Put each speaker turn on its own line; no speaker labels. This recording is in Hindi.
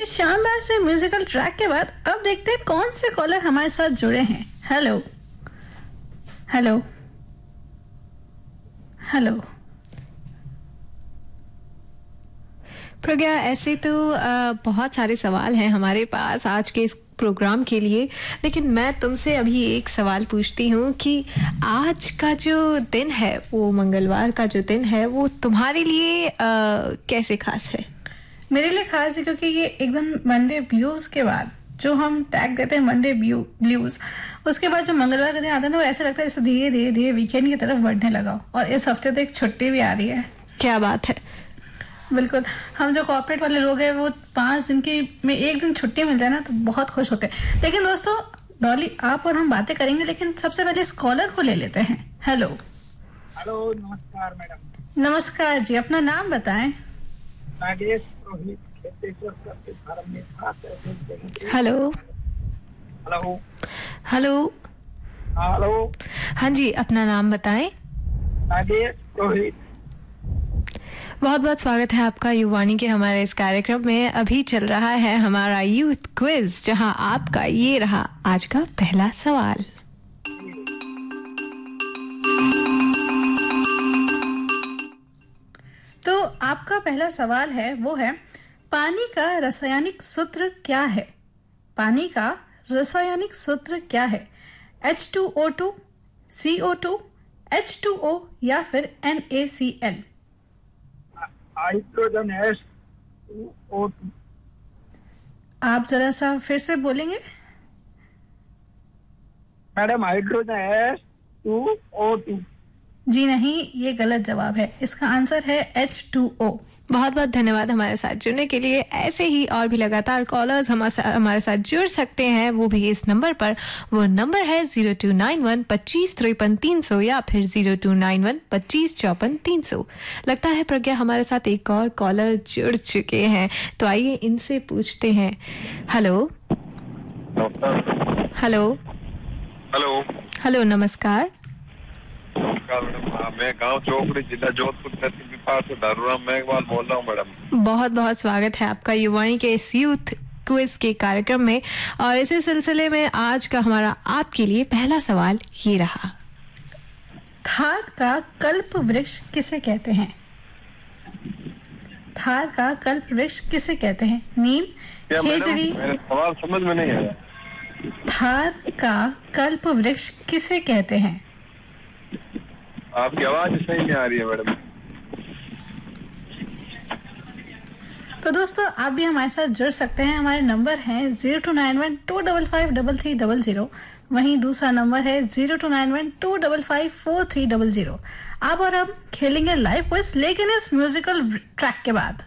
शानदार से म्यूजिकल ट्रैक के बाद अब देखते हैं कौन से कॉलर हमारे साथ जुड़े हैं। Hello hello hello.
प्रज्ञा, ऐसे तो बहुत सारे सवाल हैं हमारे पास आज के इस प्रोग्राम के लिए, लेकिन मैं तुमसे अभी एक सवाल पूछती हूँ कि आज का जो दिन है, वो मंगलवार का जो दिन है, वो तुम्हारे लिए कैसे खास है?
मेरे लिए खास है क्योंकि ये एकदम मंडे ब्लूज के बाद जो हम टैग देते हैं मंडे ब्लूज, उसके बाद जो मंगलवार का दिन आता है ना, वो ऐसा लगता है जैसे धीरे धीरे धीरे वीकेंड की तरफ बढ़ने लगा हो। और इस हफ्ते तो एक छुट्टी भी आ रही है।
क्या बात है।
बिल्कुल, हम जो कॉर्पोरेट वाले लोग हैं वो 5 दिन की में एक दिन छुट्टी मिल जाए ना तो बहुत खुश होते हैं। लेकिन दोस्तों, डॉली आप और हम बातें करेंगे, लेकिन सबसे पहले स्कॉलर को ले लेते हैं। हेलो
हेलो, नमस्कार मैडम।
नमस्कार जी, अपना नाम बताएं।
नागेश रोहित, खेतेश्वर कृषि फार्म में खास।
Hello
hello
hello.
हेलो।
हाँ जी, अपना नाम बताएं।
नागेश रोहित।
बहुत बहुत स्वागत है आपका युवानी के हमारे इस कार्यक्रम में। अभी चल रहा है हमारा यूथ क्विज, जहां आपका ये रहा आज का पहला सवाल।
तो आपका पहला सवाल है वो है, पानी का रासायनिक सूत्र क्या है? पानी का रासायनिक सूत्र क्या है? H2O2, CO2, H2O या फिर NaCl?
Hydrogen H2O2।
आप जरा सा फिर से बोलेंगे?
Madam, hydrogen H2O2।
जी नहीं, ये गलत जवाब है। इसका आंसर है H2O। बहुत बहुत धन्यवाद हमारे साथ जुड़ने के लिए। ऐसे ही और भी लगातार कॉलर्स हमारे साथ जुड़ सकते हैं, वो भी इस नंबर पर। वो नंबर है 0291 25 53 300 या फिर 0291 25 54 300। लगता है प्रज्ञा हमारे साथ एक और कॉलर जुड़ चुके हैं, तो आइए इनसे पूछते हैं। Hello hello
hello
hello. नमस्कार।
नमस्कार मैडम, मैं गांव चौकड़ी, जिला जोधपुर तहसील विभाग से दारूराम मेघवाल बोल रहा हूँ मैडम।
बहुत बहुत स्वागत है आपका युवानी के इस यूथ क्विज के कार्यक्रम में। और इसी सिलसिले में आज का हमारा आपके लिए पहला सवाल ये रहा।
थार का कल्प वृक्ष किसे कहते हैं? थार का कल्प वृक्ष किसे कहते हैं? नीम, खेजड़ी।
सवाल समझ में नहीं आया।
थार का कल्प वृक्ष किसे कहते हैं?
आपकी आवाज सही नहीं आ रही है मैडम।
तो दोस्तों, आप भी हमारे साथ जुड़ सकते हैं। हमारे नंबर हैं 0291 255 3300। वहीं दूसरा नंबर है 0291 255 4300। आप और हम खेलेंगे लाइव क्विज, लेकिन इस म्यूजिकल ट्रैक के बाद।